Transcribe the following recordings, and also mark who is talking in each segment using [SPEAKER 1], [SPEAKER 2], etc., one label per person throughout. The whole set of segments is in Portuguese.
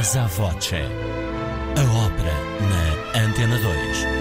[SPEAKER 1] Mezza Voce, a ópera na Antena 2.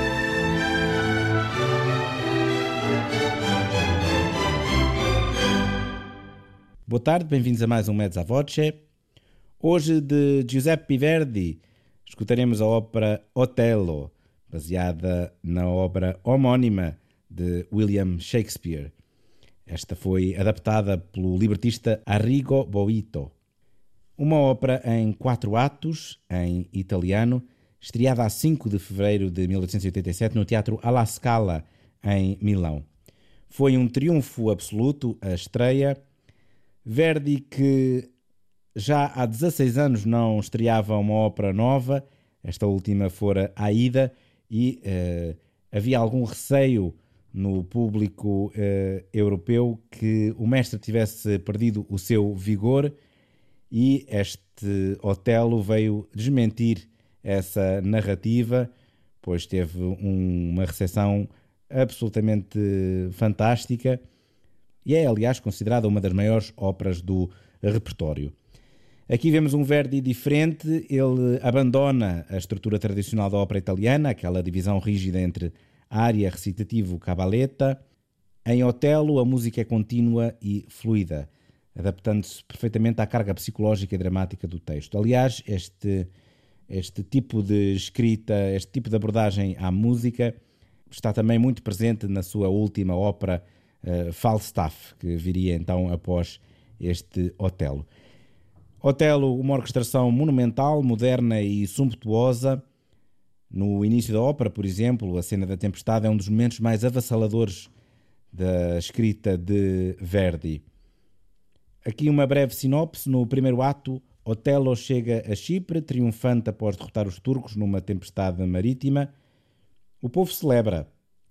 [SPEAKER 2] Boa tarde, bem-vindos a mais um Mezza Voce. Hoje, de Giuseppe Verdi, escutaremos a ópera Otello, baseada na obra homónima de William Shakespeare. Esta foi adaptada pelo libretista Arrigo Boito. Uma ópera em 4 atos, em italiano, estreada a 5 de fevereiro de 1887 no Teatro alla Scala, em Milão. Foi um triunfo absoluto a estreia. Verdi, que já há 16 anos não estreava uma ópera nova, esta última fora Aida, e havia algum receio no público europeu que o mestre tivesse perdido o seu vigor, e este Otello veio desmentir essa narrativa, pois teve uma recepção absolutamente fantástica e é, aliás, considerada uma das maiores óperas do repertório. Aqui vemos um Verdi diferente. Ele abandona a estrutura tradicional da ópera italiana, aquela divisão rígida entre área, recitativo, cabaletta. Em Otello, a música é contínua e fluida, adaptando-se perfeitamente à carga psicológica e dramática do texto. Aliás, este tipo de escrita, este tipo de abordagem à música está também muito presente na sua última ópera, Falstaff, que viria então após este Otello. Otello, uma orquestração monumental, moderna e sumptuosa. No início da ópera, por exemplo, a cena da tempestade é um dos momentos mais avassaladores da escrita de Verdi. Aqui uma breve sinopse. No primeiro ato, Otello chega a Chipre, triunfante após derrotar os turcos numa tempestade marítima. O povo celebra.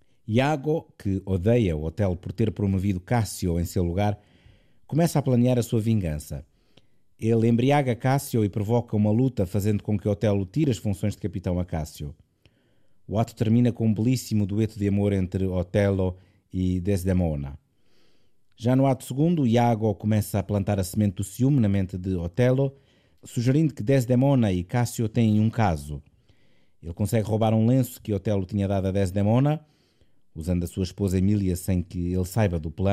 [SPEAKER 2] Iago, que odeia Otello por ter promovido Cássio em seu lugar, começa a planear a sua vingança. Ele embriaga Cássio e provoca uma luta, fazendo com que Otello tire as funções de capitão a Cássio. O ato termina com um belíssimo dueto de amor entre Otello e Desdemona. Já no ato segundo, Iago começa a plantar a semente do ciúme na mente de Otello, sugerindo que Desdemona e Cássio têm um caso. Ele consegue roubar um lenço que Otello tinha dado a Desdemona, usando a sua esposa Emília sem que ele saiba do plano.